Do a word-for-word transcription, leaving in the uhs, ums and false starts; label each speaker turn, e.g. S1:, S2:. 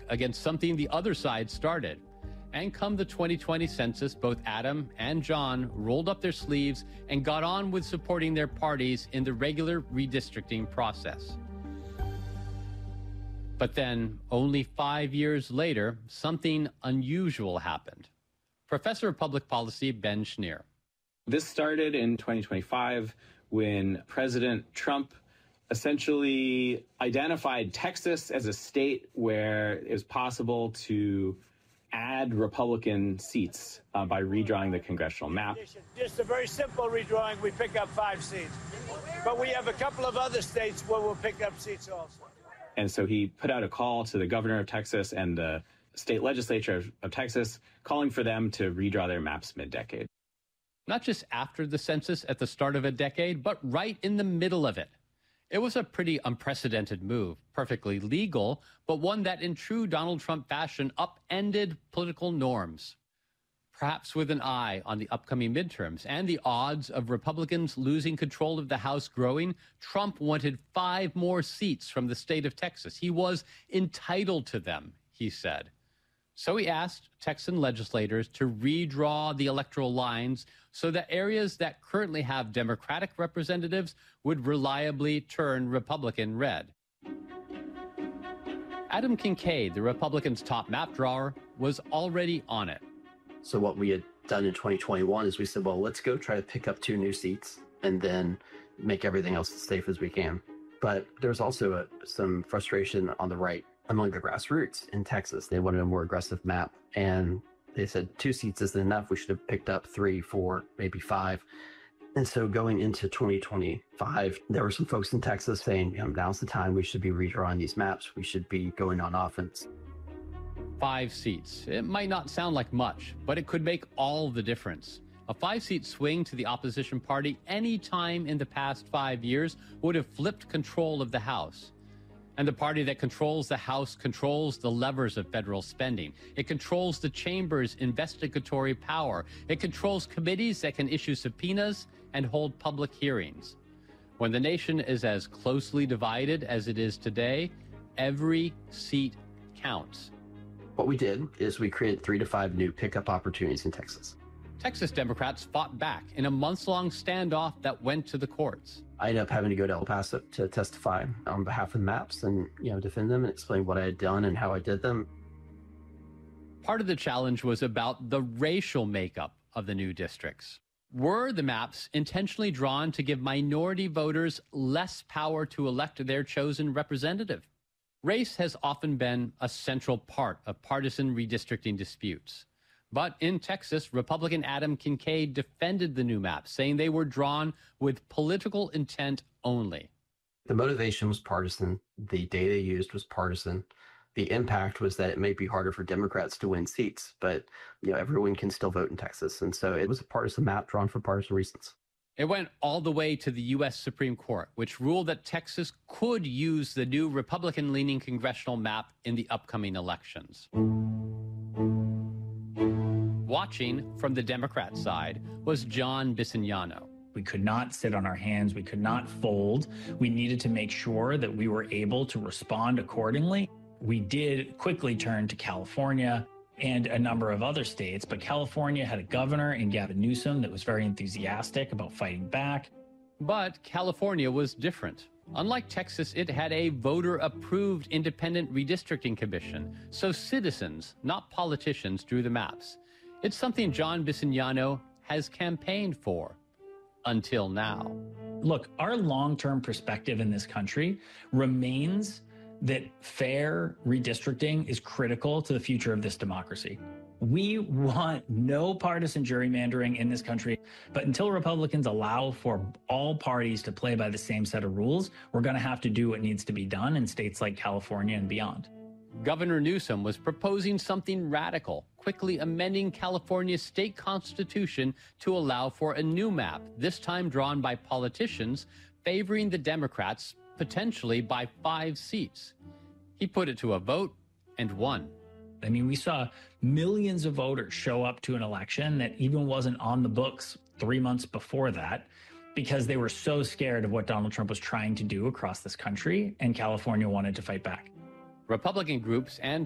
S1: against something the other side started. And come the twenty twenty census, both Adam and John rolled up their sleeves and got on with supporting their parties in the regular redistricting process. But then, only five years later, something unusual happened. Professor of Public Policy Ben Schneer.
S2: This started in twenty twenty-five when President Trump essentially identified Texas as a state where it was possible to add Republican seats uh, by redrawing the congressional map.
S3: Just a very simple redrawing. We pick up five seats. But we have a couple of other states where we'll pick up seats also.
S2: And so he put out a call to the governor of Texas and the state legislature of, of Texas, calling for them to redraw their maps mid-decade.
S1: Not just after the census at the start of a decade, but right in the middle of it. It was a pretty unprecedented move, perfectly legal, but one that in true Donald Trump fashion upended political norms. Perhaps with an eye on the upcoming midterms and the odds of Republicans losing control of the House growing, Trump wanted five more seats from the state of Texas. He was entitled to them, he said. So he asked Texan legislators to redraw the electoral lines so that areas that currently have Democratic representatives would reliably turn Republican red. Adam Kincaid, the Republicans' top map drawer, was already on it.
S4: So what we had done in twenty twenty-one is we said, well, let's go try to pick up two new seats and then make everything else as safe as we can. But there's also a, some frustration on the right among the grassroots in Texas. They wanted a more aggressive map, and they said two seats isn't enough. We should have picked up three, four, maybe five. And so going into twenty twenty-five, there were some folks in Texas saying, you know, now's the time we should be redrawing these maps. We should be going on offense.
S1: Five seats. It might not sound like much, but it could make all the difference. A five-seat swing to the opposition party any time in the past five years would have flipped control of the House. And the party that controls the House controls the levers of federal spending. It controls the chamber's investigatory power. It controls committees that can issue subpoenas and hold public hearings. When the nation is as closely divided as it is today, every seat counts.
S4: What we did is we created three to five new pickup opportunities in Texas.
S1: Texas Democrats fought back in a months-long standoff that went to the courts.
S4: I ended up having to go to El Paso to testify on behalf of the maps and, you know, defend them and explain what I had done and how I did them.
S1: Part of the challenge was about the racial makeup of the new districts. Were the maps intentionally drawn to give minority voters less power to elect their chosen representative? Race has often been a central part of partisan redistricting disputes. But in Texas, Republican Adam Kincaid defended the new maps, saying they were drawn with political intent only.
S4: The motivation was partisan. The data used was partisan. The impact was that it may be harder for Democrats to win seats, but you know everyone can still vote in Texas. And so it was a partisan map drawn for partisan reasons.
S1: It went all the way to the U S Supreme Court, which ruled that Texas could use the new Republican-leaning congressional map in the upcoming elections. Watching from the Democrat side was John Bisignano.
S5: We could not sit on our hands. We could not fold. We needed to make sure that we were able to respond accordingly. We did quickly turn to California and a number of other states, but California had a governor in Gavin Newsom that was very enthusiastic about fighting back.
S1: But California was different. Unlike Texas, it had a voter-approved independent redistricting commission, so citizens, not politicians, drew the maps. It's something John Bisignano has campaigned for, until now.
S5: Look, our long-term perspective in this country remains that fair redistricting is critical to the future of this democracy. We want no partisan gerrymandering in this country, but until Republicans allow for all parties to play by the same set of rules, we're going to have to do what needs to be done in states like California and beyond.
S1: Governor Newsom was proposing something radical, quickly amending California's state constitution to allow for a new map, this time drawn by politicians, favoring the Democrats potentially by five seats. He put it to a vote and won.
S5: I mean, we saw millions of voters show up to an election that even wasn't on the books three months before that because they were so scared of what Donald Trump was trying to do across this country, and California wanted to fight back.
S1: Republican groups and